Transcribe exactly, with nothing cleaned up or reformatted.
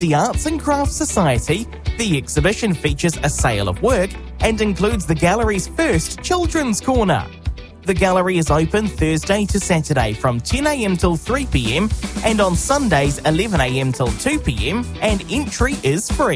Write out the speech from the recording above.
the Arts and Crafts Society, the exhibition features a sale of work and includes the gallery's first Children's Corner. The gallery is open Thursday to Saturday from ten a.m. till three p.m. and on Sundays eleven a.m. till two p.m. and entry is free.